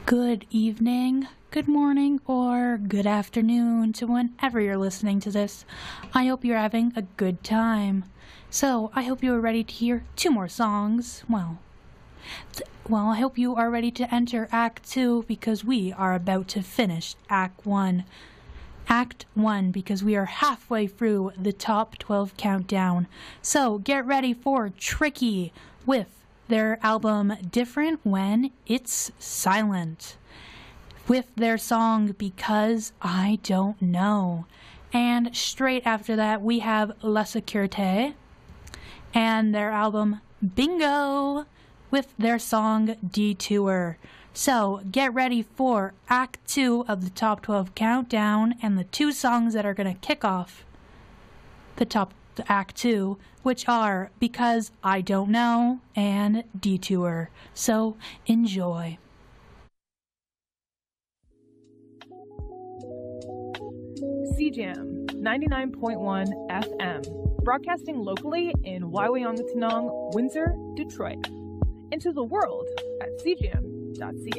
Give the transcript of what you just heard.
Good evening, good morning, or good afternoon to whenever you're listening to this. I hope you're having a good time. So, I hope you are ready to hear two more songs. I hope you are ready to enter Act 2 because we are about to finish Act 1. Act 1 because we are halfway through the Top 12 countdown. So, get ready for Tricky with their album Different When It's Silent, with their song Because I Don't Know. And straight after that we have La Sécurité and their album Bingo with their song Detour. So get ready for Act 2 of the Top 12 countdown and the two songs that are going to kick off the Act 2, which are Because I Don't Know and Detour. So enjoy. CJAM 99.1 FM, broadcasting locally in Waiwayangatanong, Windsor, Detroit. Into the world at cjam.ca.